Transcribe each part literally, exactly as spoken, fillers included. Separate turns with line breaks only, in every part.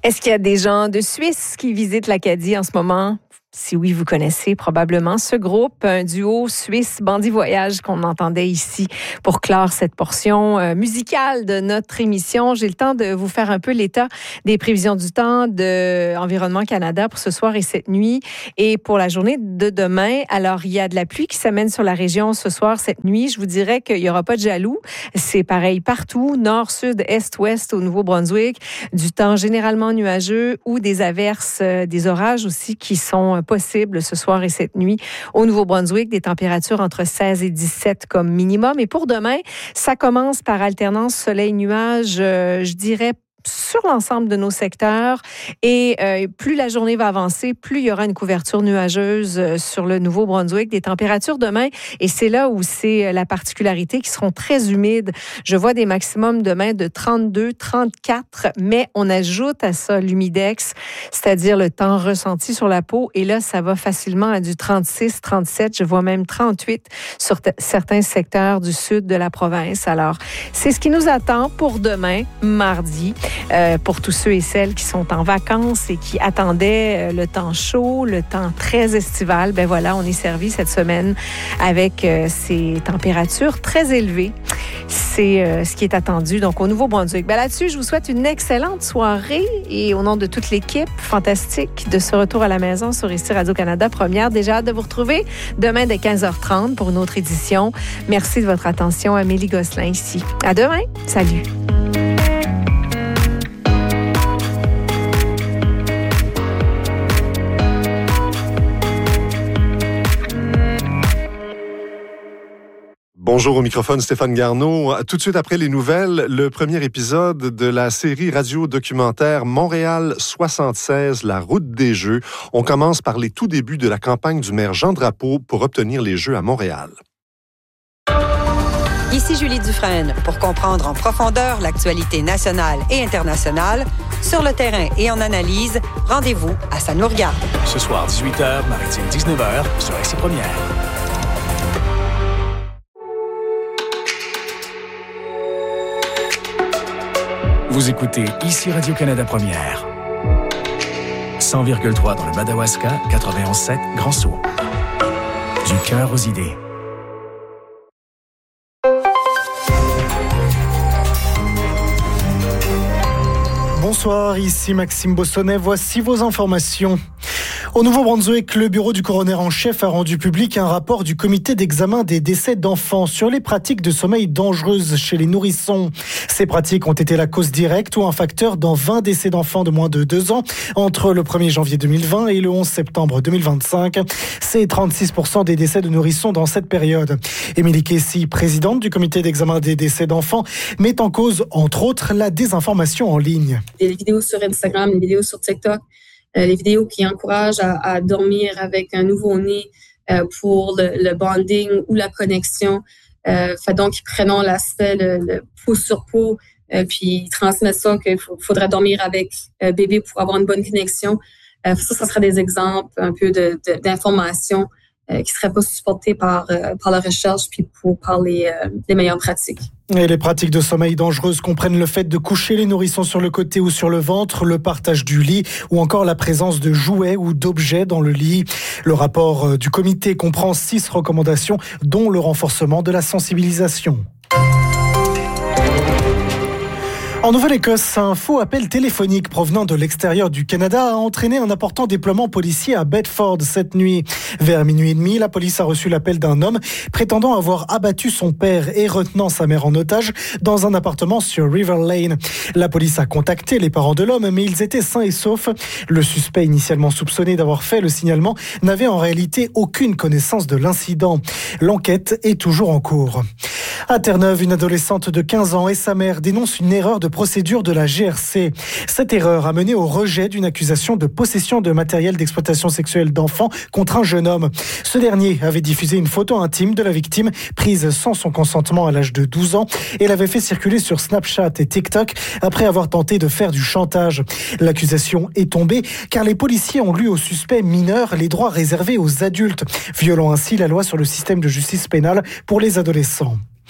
Est-ce qu'il y a des gens de Suisse qui visitent l'Acadie en ce moment? Si oui, vous connaissez probablement ce groupe, un duo suisse Bandit Voyage qu'on entendait ici pour clore cette portion euh, musicale de notre émission. J'ai le temps de vous faire un peu l'état des prévisions du temps de Environnement Canada pour ce soir et cette nuit et pour la journée de demain. Alors, il y a de la pluie qui s'amène sur la région ce soir, cette nuit. Je vous dirais qu'il n'y aura pas de jaloux. C'est pareil partout, nord, sud, est, ouest au Nouveau-Brunswick. Du temps généralement nuageux ou des averses, euh, des orages aussi qui sont possible ce soir et cette nuit au Nouveau-Brunswick, des températures entre seize et dix-sept comme minimum. Et pour demain, ça commence par alternance soleil-nuage, euh, je dirais sur l'ensemble de nos secteurs. Et euh, plus la journée va avancer, plus il y aura une couverture nuageuse euh, sur le Nouveau-Brunswick. Des températures demain, et c'est là où c'est la particularité, qui seront très humides. Je vois des maximums demain de trente-deux, trente-quatre, mais on ajoute à ça l'humidex, c'est-à-dire le temps ressenti sur la peau. Et là, ça va facilement à du trente-six, trente-sept, je vois même trente-huit sur t- certains secteurs du sud de la province. Alors, c'est ce qui nous attend pour demain, mardi. Euh, pour tous ceux et celles qui sont en vacances et qui attendaient euh, le temps chaud, le temps très estival, ben voilà, on est servi cette semaine avec euh, ces températures très élevées. C'est euh, ce qui est attendu donc au Nouveau-Brunswick. Ben là-dessus, je vous souhaite une excellente soirée et au nom de toute l'équipe, fantastique de ce retour à la maison sur ici Radio-Canada Première. Déjà hâte de vous retrouver demain dès quinze heures trente pour une autre édition. Merci de votre attention. Amélie Gosselin ici. À demain. Salut.
Bonjour, au microphone Stéphane Garneau. Tout de suite après les nouvelles, le premier épisode de la série radio-documentaire Montréal soixante-seize, la route des Jeux. On commence par les tout débuts de la campagne du maire Jean Drapeau pour obtenir les Jeux à Montréal.
Ici Julie Dufresne pour comprendre en profondeur l'actualité nationale et internationale. Sur le terrain et en analyse, rendez-vous à Ça nous regarde.
Ce soir, dix-huit heures, maritime dix-neuf heures, sur Ici Première. Vous écoutez Ici Radio-Canada Première. cent virgule trois dans le Madawaska, quatre-vingt-onze sept Grand-Sault. Du cœur aux idées.
Bonsoir, ici Maxime Bossonnet. Voici vos informations. Au Nouveau-Brunswick, le bureau du coroner en chef a rendu public un rapport du comité d'examen des décès d'enfants sur les pratiques de sommeil dangereuses chez les nourrissons. Ces pratiques ont été la cause directe ou un facteur dans vingt décès d'enfants de moins de deux ans entre le premier janvier deux mille vingt et le onze septembre deux mille vingt-cinq. C'est trente-six pour cent des décès de nourrissons dans cette période. Émilie Kessy, présidente du comité d'examen des décès d'enfants, met en cause, entre autres, la désinformation en ligne.
Des vidéos sur Instagram, des vidéos sur TikTok, Euh, les vidéos qui encouragent à, à dormir avec un nouveau-né euh, pour le, le bonding ou la connexion. Euh, fait donc, ils prennent l'aspect, le, le peau sur peau, euh, puis ils transmettent ça qu'il faut, faudrait dormir avec euh, bébé pour avoir une bonne connexion. Euh, ça, ça serait des exemples un peu de, de, d'informations euh, qui ne seraient pas supportées par, euh, par la recherche puis pour, par les, euh, les meilleures pratiques.
Et les pratiques de sommeil dangereuses comprennent le fait de coucher les nourrissons sur le côté ou sur le ventre, le partage du lit ou encore la présence de jouets ou d'objets dans le lit. Le rapport du comité comprend six recommandations, dont le renforcement de la sensibilisation. En Nouvelle-Écosse, un faux appel téléphonique provenant de l'extérieur du Canada a entraîné un important déploiement policier à Bedford cette nuit. Vers minuit et demi, la police a reçu l'appel d'un homme prétendant avoir abattu son père et retenant sa mère en otage dans un appartement sur River Lane. La police a contacté les parents de l'homme, mais ils étaient sains et saufs. Le suspect initialement soupçonné d'avoir fait le signalement n'avait en réalité aucune connaissance de l'incident. L'enquête est toujours en cours. À Terre-Neuve, une adolescente de quinze ans et sa mère dénoncent une erreur de procédure de la G R C. Cette erreur a mené au rejet d'une accusation de possession de matériel d'exploitation sexuelle d'enfants contre un jeune homme. Ce dernier avait diffusé une photo intime de la victime prise sans son consentement à l'âge de douze ans et l'avait fait circuler sur Snapchat et TikTok après avoir tenté de faire du chantage. L'accusation est tombée car les policiers ont lu au suspect mineur les droits réservés aux adultes, violant ainsi la loi sur le système de justice pénale pour les adolescents.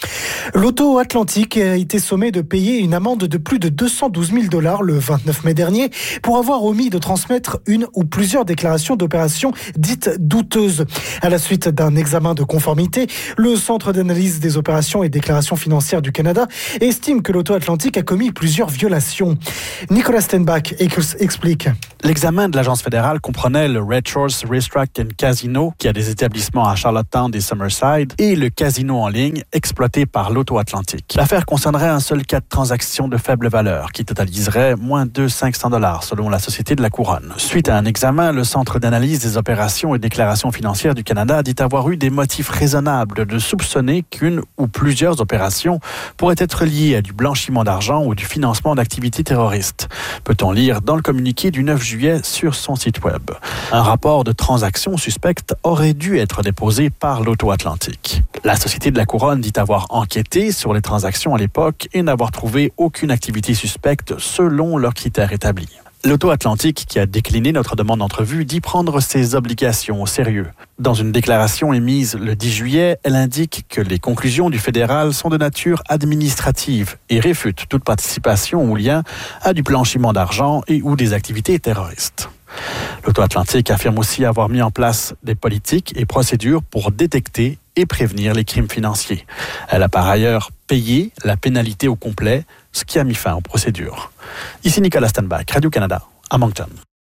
L'Auto Atlantique a été sommé de payer une amende de plus de deux cent douze mille dollars le vingt-neuf mai dernier pour avoir omis de transmettre une ou plusieurs déclarations d'opérations dites douteuses. À la suite d'un examen de conformité, le Centre d'analyse des opérations et déclarations financières du Canada estime que l'Auto Atlantique a commis plusieurs violations. Nicolas Stenbach explique.
L'examen de l'agence fédérale comprenait le Red Shores Racetrack and Casino, qui a des établissements à Charlottetown et Summerside, et le casino en ligne exploité par l'Auto Atlantique. L'affaire concernerait un seul cas de transaction de faible valeur qui totaliserait moins de cinq cents dollars selon la Société de la Couronne. Suite à un examen, le Centre d'analyse des opérations et déclarations financières du Canada dit avoir eu des motifs raisonnables de soupçonner qu'une ou plusieurs opérations pourraient être liées à du blanchiment d'argent ou du financement d'activités terroristes. Peut-on lire dans le communiqué du neuf juillet sur son site web. Un rapport de transactions suspectes aurait dû être déposé par l'Auto Atlantique. La Société de la Couronne dit avoir enquêté sur les transactions à l'époque et n'avoir trouvé aucune activité suspecte selon leurs critères établis. L'Auto Atlantique, qui a décliné notre demande d'entrevue, dit prendre ses obligations au sérieux. Dans une déclaration émise le dix juillet, elle indique que les conclusions du fédéral sont de nature administrative et réfutent toute participation ou lien à du blanchiment d'argent et ou des activités terroristes. L'Auto Atlantique affirme aussi avoir mis en place des politiques et procédures pour détecter et prévenir les crimes financiers. Elle a par ailleurs payé la pénalité au complet, ce qui a mis fin aux procédures. Ici Nicolas Stenbach, Radio-Canada, à Moncton.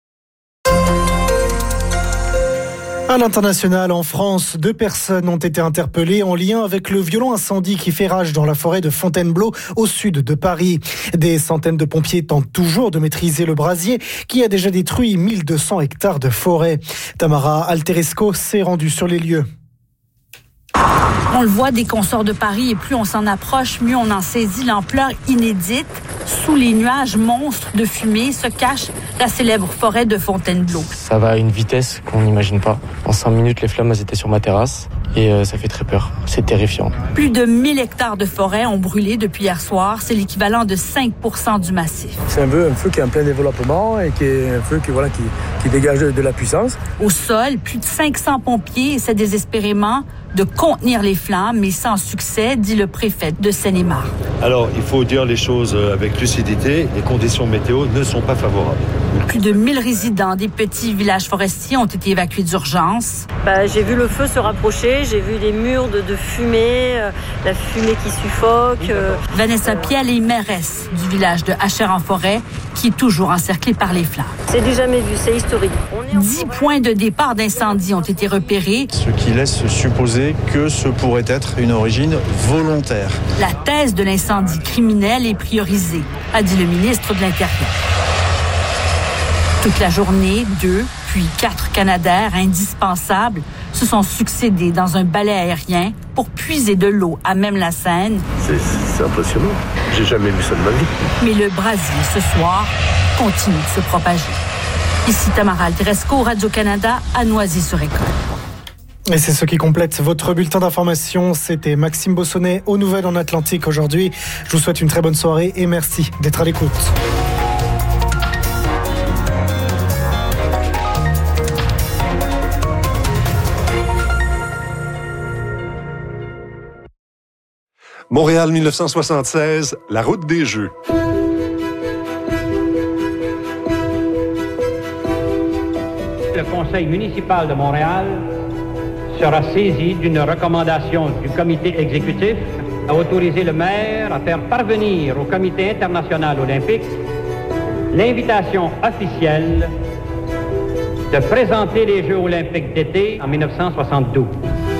À l'international, en France, deux personnes ont été interpellées en lien avec le violent incendie qui fait rage dans la forêt de Fontainebleau, au sud de Paris. Des centaines de pompiers tentent toujours de maîtriser le brasier qui a déjà détruit mille deux cents hectares de forêt. Tamara Alteresco s'est rendue sur les lieux.
On le voit dès qu'on sort de Paris et plus on s'en approche, mieux on en saisit l'ampleur inédite. Sous les nuages monstres de fumée se cache la célèbre forêt de Fontainebleau.
Ça va à une vitesse qu'on n'imagine pas. En cinq minutes, les flammes elles étaient sur ma terrasse et euh, ça fait très peur. C'est terrifiant.
Plus de mille hectares de forêt ont brûlé depuis hier soir. C'est l'équivalent de cinq pour cent du massif.
C'est un feu, un feu qui est en plein développement et qui est un feu qui, voilà, qui, qui dégage de, de la puissance.
Au sol, plus de cinq cents pompiers essaient désespérément de contenir les flammes, mais sans succès, dit le préfet de Seine-et-Marne.
Alors, il faut dire les choses avec lucidité. Les conditions météo ne sont pas favorables.
Plus de mille résidents des petits villages forestiers ont été évacués d'urgence.
Bah, j'ai vu le feu se rapprocher, j'ai vu des murs de, de fumée, euh, la fumée qui suffoque. Euh,
Vanessa Piel est mairesse du village de Achères-en-Forêt, qui est toujours encerclé par les flammes.
C'est du jamais vu, c'est historique.
Dix points de départ d'incendie ont été repérés.
Ce qui laisse supposer que ce pourrait être une origine volontaire.
La thèse de l'incendie criminel est priorisée, a dit le ministre de l'Intérieur. Toute la journée, deux, puis quatre Canadair indispensables se sont succédés dans un balai aérien pour puiser de l'eau à même la Seine.
C'est, c'est impressionnant. J'ai jamais vu ça de ma vie.
Mais le brasier, ce soir, continue de se propager. Ici Tamara Alteresco, Radio-Canada, à Noisy-sur-École.
Et c'est ce qui complète votre bulletin d'information. C'était Maxime Bossonnet aux Nouvelles en Atlantique aujourd'hui. Je vous souhaite une très bonne soirée et merci d'être à l'écoute.
Montréal dix-neuf cent soixante-seize, la route des Jeux.
Le conseil municipal de Montréal sera saisi d'une recommandation du comité exécutif à autoriser le maire à faire parvenir au comité international olympique l'invitation officielle de présenter les Jeux olympiques d'été en dix-neuf cent soixante-douze.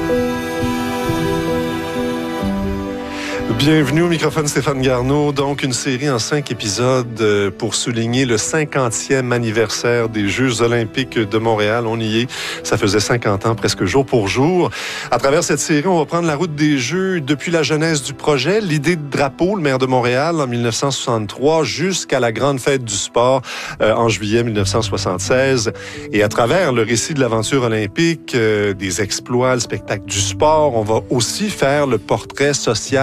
Bienvenue au microphone Stéphane Garneau. Donc, une série en cinq épisodes pour souligner le cinquantième anniversaire des Jeux olympiques de Montréal. On y est. Ça faisait cinquante ans, presque jour pour jour. À travers cette série, on va prendre la route des Jeux depuis la genèse du projet, l'idée de drapeau, le maire de Montréal, en dix-neuf cent soixante-trois, jusqu'à la grande fête du sport euh, en juillet dix-neuf cent soixante-seize. Et à travers le récit de l'aventure olympique, euh, des exploits, le spectacle du sport, on va aussi faire le portrait social, politique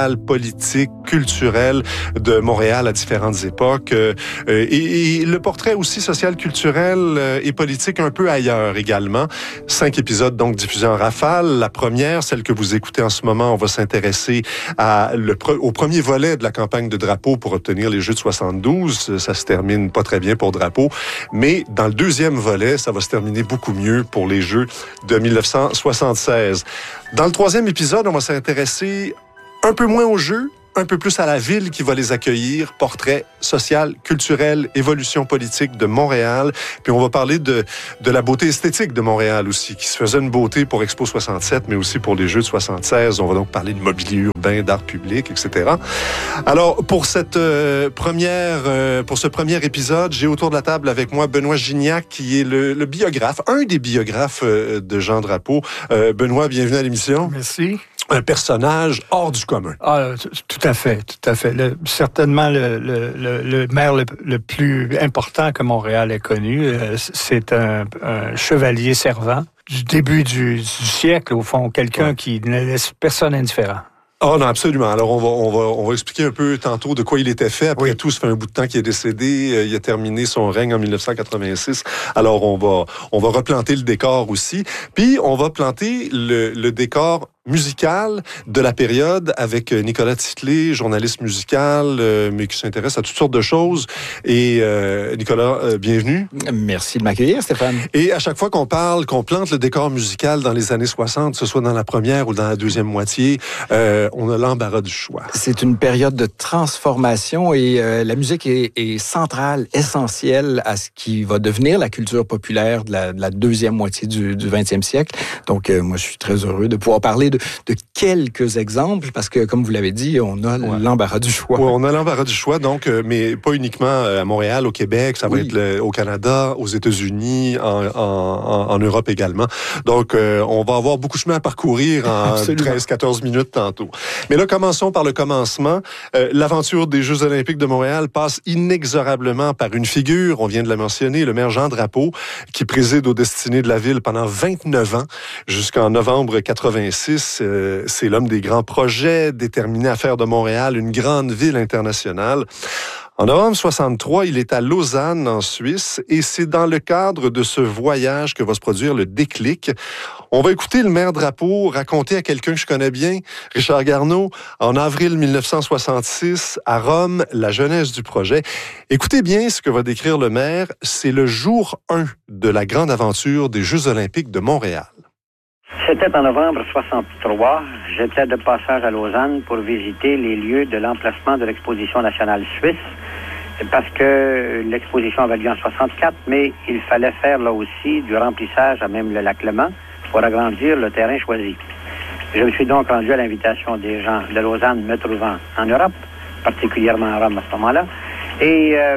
politique, culturelle de Montréal à différentes époques. Euh, et, et le portrait aussi social, culturel euh, et politique un peu ailleurs également. Cinq épisodes donc diffusés en rafale. La première, celle que vous écoutez en ce moment, on va s'intéresser à le, au premier volet de la campagne de Drapeau pour obtenir les Jeux de soixante-douze. Ça se termine pas très bien pour Drapeau. Mais dans le deuxième volet, ça va se terminer beaucoup mieux pour les Jeux de dix-neuf cent soixante-seize. Dans le troisième épisode, on va s'intéresser un peu moins aux Jeux, un peu plus à la ville qui va les accueillir, portrait social, culturel, évolution politique de Montréal. Puis on va parler de, de la beauté esthétique de Montréal aussi, qui se faisait une beauté pour Expo soixante-sept, mais aussi pour les Jeux de soixante-seize. On va donc parler de mobilier urbain, d'art public, et cetera. Alors, pour cette euh, première, euh, pour ce premier épisode, j'ai autour de la table avec moi Benoît Gignac, qui est le, le biographe, un des biographes euh, de Jean Drapeau. Euh, Benoît, bienvenue à l'émission.
Merci.
Un personnage hors du commun.
Ah, tout à fait, tout à fait. Le, certainement le, le, le, le maire le, le plus important que Montréal ait connu. Euh, c'est un, un chevalier servant du début du, du siècle, au fond, quelqu'un ouais. qui ne laisse personne indifférent.
Oh non, absolument. Alors, on va, on va, on va expliquer un peu tantôt de quoi il était fait. Après oui. tout, ça fait un bout de temps qu'il est décédé. Il a terminé son règne en dix-neuf cent quatre-vingt-six. Alors, on va, on va replanter le décor aussi. Puis, on va planter le, le décor musical de la période avec Nicolas Titley, journaliste musical, euh, mais qui s'intéresse à toutes sortes de choses. Et euh, Nicolas, euh, bienvenue.
Merci de m'accueillir, Stéphane.
Et à chaque fois qu'on parle, qu'on plante le décor musical dans les années soixante, que ce soit dans la première ou dans la deuxième moitié, euh, on a l'embarras du choix.
C'est une période de transformation et euh, la musique est, est centrale, essentielle à ce qui va devenir la culture populaire de la, de la deuxième moitié du, du vingtième siècle. Donc, euh, moi, je suis très heureux de pouvoir parler de, de quelques exemples, parce que, comme vous l'avez dit, on a ouais. l'embarras du choix.
Ouais, on a l'embarras du choix, donc, euh, mais pas uniquement à Montréal, au Québec, ça va oui. être le, au Canada, aux États-Unis, en, en, en Europe également. Donc, euh, on va avoir beaucoup de chemin à parcourir en treize à quatorze minutes tantôt. Mais là, commençons par le commencement. Euh, l'aventure des Jeux olympiques de Montréal passe inexorablement par une figure, on vient de la mentionner, le maire Jean Drapeau, qui préside aux destinées de la ville pendant vingt-neuf ans, jusqu'en novembre quatre-vingt-six. Euh, c'est l'homme des grands projets, déterminé à faire de Montréal une grande ville internationale. En novembre soixante-trois, il est à Lausanne, en Suisse, et c'est dans le cadre de ce voyage que va se produire le déclic. On va écouter le maire Drapeau raconter à quelqu'un que je connais bien, Richard Garneau, en avril dix-neuf cent soixante-six, à Rome, la jeunesse du projet. Écoutez bien ce que va décrire le maire. C'est le jour un de la grande aventure des Jeux olympiques de Montréal.
C'était en novembre soixante-trois. J'étais de passage à Lausanne pour visiter les lieux de l'emplacement de l'exposition nationale suisse, parce que l'exposition avait lieu en soixante-quatre, mais il fallait faire là aussi du remplissage à même le lac Léman pour agrandir le terrain choisi. Je me suis donc rendu à l'invitation des gens de Lausanne me trouvant en Europe, particulièrement à Rome à ce moment-là, et euh,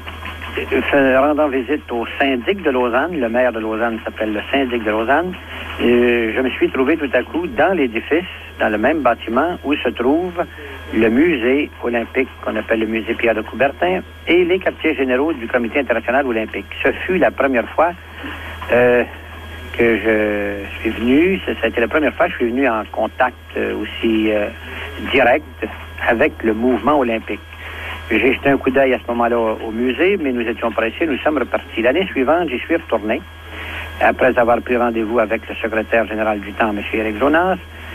rendant visite au syndic de Lausanne, le maire de Lausanne s'appelle le syndic de Lausanne, et je me suis trouvé tout à coup dans l'édifice, dans le même bâtiment où se trouve le musée olympique qu'on appelle le musée Pierre de Coubertin et les quartiers généraux du comité international olympique. Ce fut la première fois euh, que je suis venu, ça a été la première fois que je suis venu en contact aussi euh, direct avec le mouvement olympique. J'ai jeté un coup d'œil à ce moment-là au musée, mais nous étions pressés, nous sommes repartis. L'année suivante, j'y suis retourné, après avoir pris rendez-vous avec le secrétaire général du temps, M. Éric Jonas.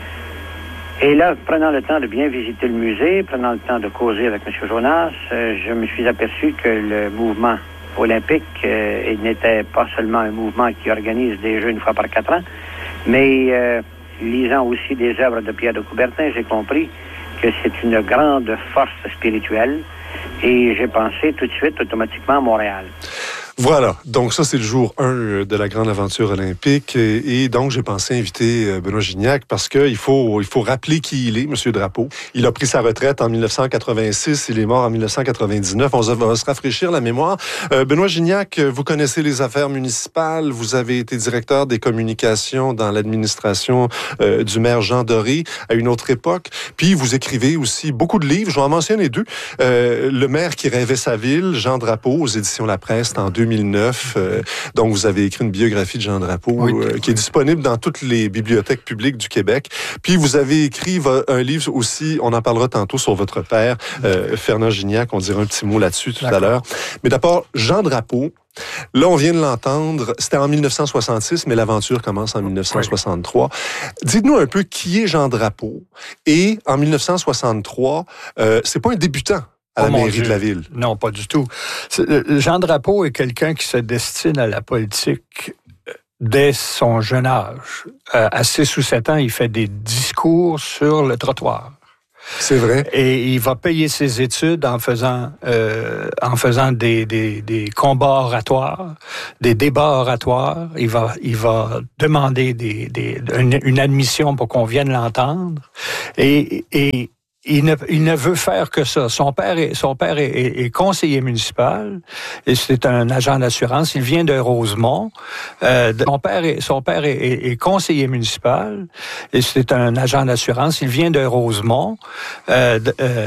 Et là, prenant le temps de bien visiter le musée, prenant le temps de causer avec M. Jonas, euh, je me suis aperçu que le mouvement olympique euh, n'était pas seulement un mouvement qui organise des Jeux une fois par quatre ans, mais euh, lisant aussi des œuvres de Pierre de Coubertin, j'ai compris que c'est une grande force spirituelle. Et j'ai pensé tout de suite, automatiquement, à Montréal.
Voilà, donc ça c'est le jour un de la grande aventure olympique et, et donc j'ai pensé inviter Benoît Gignac parce qu'il faut, il faut rappeler qui il est, M. Drapeau. Il a pris sa retraite en dix-neuf cent quatre-vingt-six, il est mort en dix-neuf cent quatre-vingt-dix-neuf, on va se rafraîchir la mémoire. Euh, Benoît Gignac, vous connaissez les affaires municipales, vous avez été directeur des communications dans l'administration euh, du maire Jean Doré à une autre époque, puis vous écrivez aussi beaucoup de livres, je vais en mentionner deux. Euh, Le maire qui rêvait sa ville, Jean Drapeau, aux éditions La Presse en deux deux mille neuf. Euh, donc, vous avez écrit une biographie de Jean Drapeau oui, euh, qui oui. est disponible dans toutes les bibliothèques publiques du Québec. Puis, vous avez écrit un livre aussi, on en parlera tantôt, sur votre père, euh, Fernand Gignac. On dira un petit mot là-dessus tout D'accord. à l'heure. Mais d'abord, Jean Drapeau, là, on vient de l'entendre, c'était en dix-neuf cent soixante-six, mais l'aventure commence en dix-neuf cent soixante-trois. Oui. Dites-nous un peu qui est Jean Drapeau. Et en dix-neuf cent soixante-trois, euh, c'est pas un débutant à la oh mairie de la ville.
Non, pas du tout. Jean Drapeau est quelqu'un qui se destine à la politique dès son jeune âge. Euh, à six ou sept ans, il fait des discours sur le trottoir.
C'est vrai.
Et il va payer ses études en faisant, euh, en faisant des, des, des combats oratoires, des débats oratoires. Il va, il va demander des, des, une, une admission pour qu'on vienne l'entendre. Et, et Il ne, il ne veut faire que ça. Son père est, son père est, est, est conseiller municipal et c'est un agent d'assurance. Il vient de Rosemont. Euh, son père est, son père est, est, est conseiller municipal et c'est un agent d'assurance. Il vient de Rosemont. Euh, euh,